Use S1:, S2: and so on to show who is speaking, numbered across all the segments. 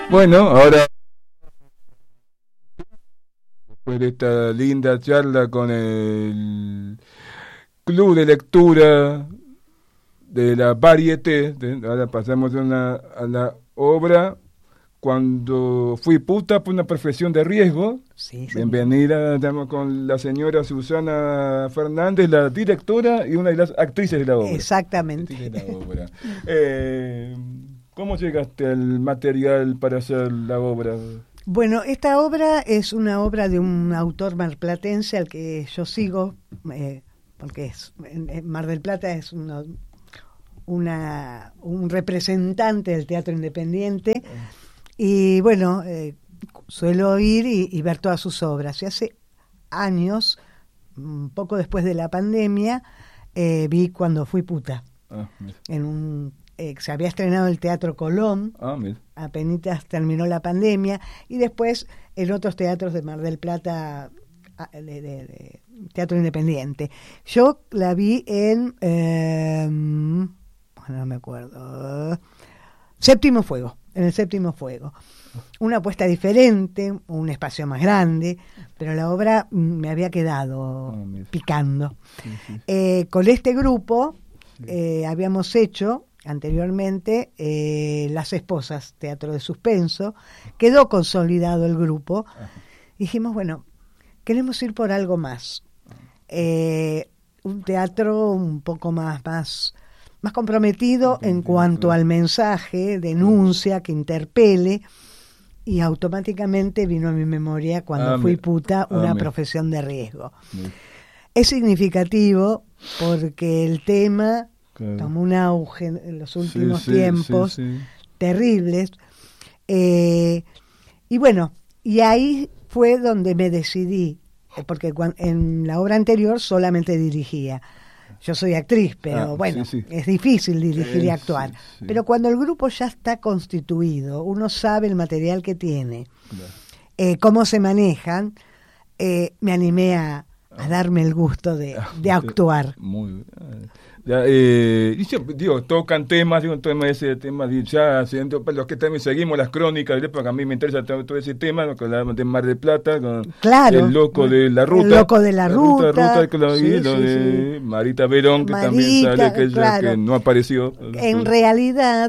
S1: Bueno, ahora, después de esta linda charla con el Club de Lectura de la Varieté, ahora pasamos a la obra Cuando fui puta por una profesión de riesgo.
S2: Sí, señor.
S1: Bienvenida, estamos con la señora Susana Fernández, la directora y una de las actrices de la obra.
S2: Exactamente.
S1: Actrices de la obra. ¿Cómo llegaste al material para hacer la obra?
S2: Bueno, esta obra es una obra de un autor marplatense al que yo sigo, porque en Mar del Plata es un representante del teatro independiente, y bueno, suelo ir y ver todas sus obras. Y hace años, un poco después de la pandemia, vi Cuando fui puta, se había estrenado el Teatro Colón, apenitas terminó la pandemia, y después en otros teatros de Mar del Plata, de teatro independiente. Yo la vi en, no me acuerdo, Séptimo Fuego, en el Séptimo Fuego. Una apuesta diferente, un espacio más grande, pero la obra me había quedado picando. Con este grupo habíamos hecho anteriormente Las Esposas, teatro de suspenso, quedó consolidado el grupo. Dijimos, bueno, queremos ir por algo más, un teatro un poco más comprometido en cuanto al mensaje, denuncia, que interpele, y automáticamente vino a mi memoria Cuando fui puta, una profesión de riesgo. Es significativo porque el tema tomó un auge en los últimos tiempos, terribles, y bueno, y ahí fue donde me decidí, porque en la obra anterior solamente dirigía. Yo soy actriz, pero es difícil dirigir y actuar. Pero cuando el grupo ya está constituido, uno sabe el material que tiene, cómo se manejan, me animé a darme el gusto de actuar.
S1: Muy bien. Tocan temas, ya los que también seguimos las crónicas, porque a mí me interesa todo ese tema, lo que hablamos de Mar del Plata, con el loco de la ruta.
S2: El loco de la ruta.
S1: De Marita Verón, que también sale, que no apareció.
S2: En realidad,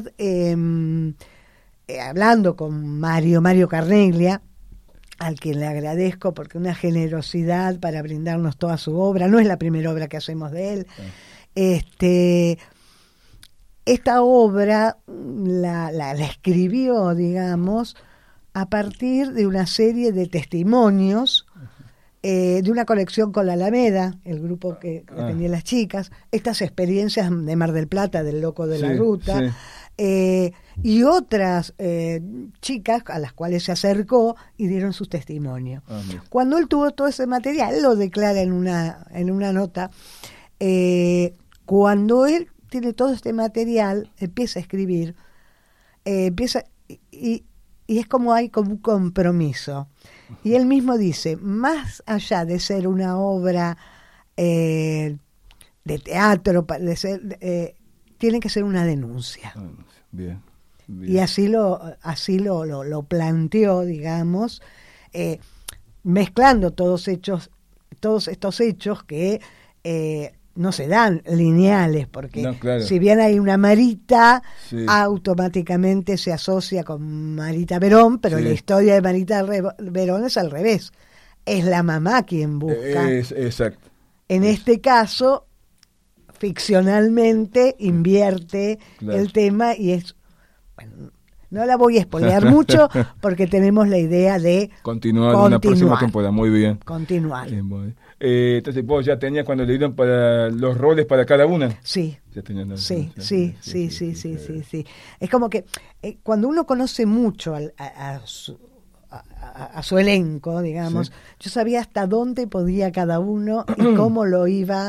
S2: hablando con Mario Carneglia, al que le agradezco porque una generosidad para brindarnos toda su obra, no es la primera obra que hacemos de él. Esta obra la escribió, digamos, a partir de una serie de testimonios de una conexión con la Alameda, el grupo que tenía las chicas, estas experiencias de Mar del Plata, del loco de la ruta, y otras chicas a las cuales se acercó y dieron sus testimonios. Cuando él tuvo todo ese material, él lo declara en una nota, cuando él tiene todo este material, empieza a escribir, y es como hay como un compromiso. Y él mismo dice, más allá de ser una obra de teatro, tiene que ser una denuncia.
S1: Bien.
S2: Y así lo planteó, digamos, mezclando todos estos hechos que no se dan lineales, porque si bien hay una Marita, automáticamente se asocia con Marita Verón, pero la historia de Marita Verón es al revés. Es la mamá quien busca.
S1: Exacto.
S2: En este caso, ficcionalmente invierte el tema y es... Bueno, no la voy a spoilear mucho porque tenemos la idea de continuar
S1: una próxima temporada. Muy bien.
S2: Continuar.
S1: Entonces vos ya tenías cuando le dieron para los roles para cada una.
S2: Sí.
S1: Ya tenían
S2: Sí. Es como que cuando uno conoce mucho a su elenco, digamos, yo sabía hasta dónde podía cada uno y cómo lo iban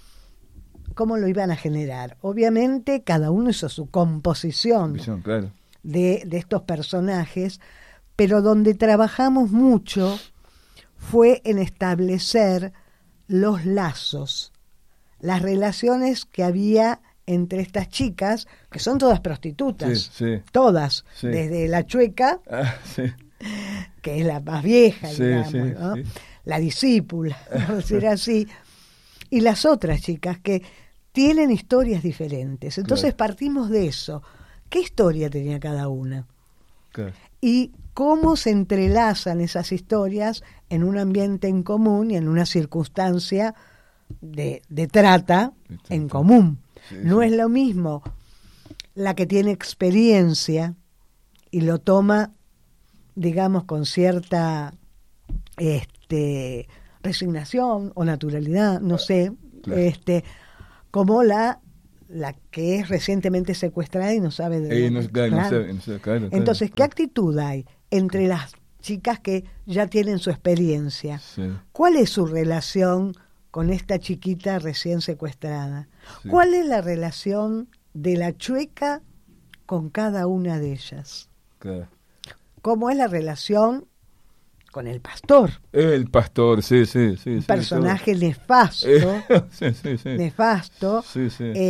S2: a generar. Obviamente cada uno hizo su composición de estos personajes, pero donde trabajamos mucho fue en establecer los lazos, las relaciones que había entre estas chicas, que son todas prostitutas,
S1: sí.
S2: todas,
S1: Sí.
S2: desde la Chueca,
S1: Sí.
S2: que es la más vieja,
S1: Sí,
S2: digamos,
S1: sí,
S2: ¿no?
S1: sí.
S2: La discípula, por decir así, y las otras chicas que tienen historias diferentes. Entonces partimos de eso. ¿Qué historia tenía cada una?
S1: Claro.
S2: Y cómo se entrelazan esas historias en un ambiente en común y en una circunstancia de trata en común.
S1: Sí,
S2: no
S1: sí.
S2: es lo mismo la que tiene experiencia y lo toma, digamos, con cierta resignación o naturalidad, no sé,
S1: Claro.
S2: como la que es recientemente secuestrada y no sabe de dónde. Claro.
S1: Claro.
S2: Entonces, ¿qué actitud hay entre las chicas que ya tienen su experiencia?
S1: Sí.
S2: ¿Cuál es su relación con esta chiquita recién secuestrada?
S1: Sí.
S2: ¿Cuál es la relación de la Chueca con cada una de ellas?
S1: Claro.
S2: ¿Cómo es la relación con el pastor?
S1: El pastor, sí.
S2: Un personaje
S1: todo.
S2: nefasto,
S1: Sí.
S2: nefasto.
S1: Sí.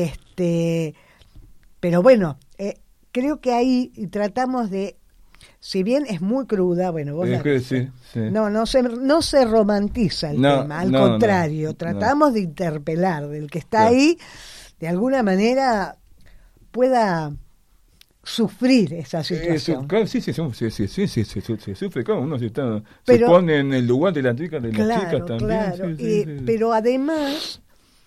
S2: Pero bueno, creo que ahí tratamos de, si bien es muy cruda, bueno, vos la viste,
S1: sí.
S2: no se romantiza el tema, al contrario, tratamos de interpelar del que está ahí, de alguna manera pueda sufrir esa situación.
S1: Sí, se sufre, claro, uno se
S2: Pero,
S1: pone en el lugar de la chica,
S2: claro,
S1: también.
S2: claro,
S1: Sí.
S2: Pero además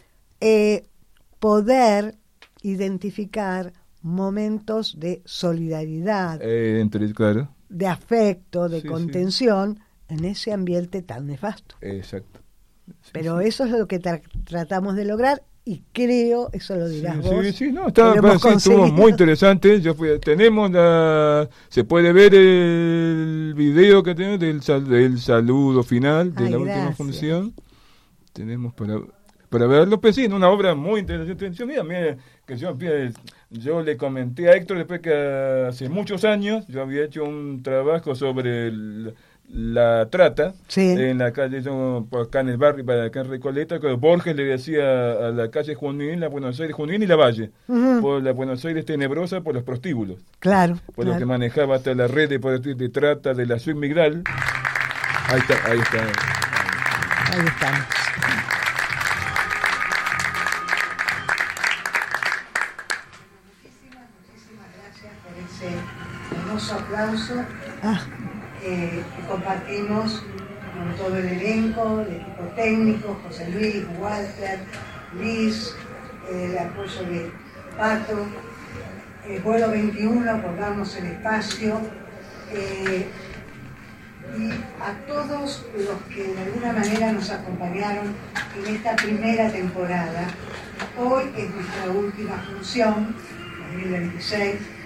S2: poder identificar momentos de solidaridad,
S1: Claro.
S2: de afecto, de
S1: Sí,
S2: contención en ese ambiente tan nefasto.
S1: Exacto.
S2: Pero eso es lo que tratamos de lograr y creo, eso lo dirás vos.
S1: Sí, no,
S2: estuvo
S1: muy interesante. Se puede ver el video que tenemos del saludo final de la última función. Tenemos para verlo, pues sí, una obra muy interesante. Yo le comenté a Héctor después que hace muchos años yo había hecho un trabajo sobre la trata en la calle, acá en el barrio, acá en Recoleta, que Borges le decía a la calle Junín, la Buenos Aires Junín y la Valle, por la Buenos Aires tenebrosa por los prostíbulos.
S2: Claro.
S1: Por lo que manejaba hasta la red de trata de la Suite Migral. Ahí está.
S2: Ahí estamos. Muchísimas gracias por ese hermoso aplauso que compartimos con todo el elenco, el equipo técnico, José Luis, Walter, Liz, el apoyo de Pato, Vuelo 21 por darnos el espacio, y a todos los que de alguna manera nos acompañaron en esta primera temporada. Hoy es nuestra última función, 2026.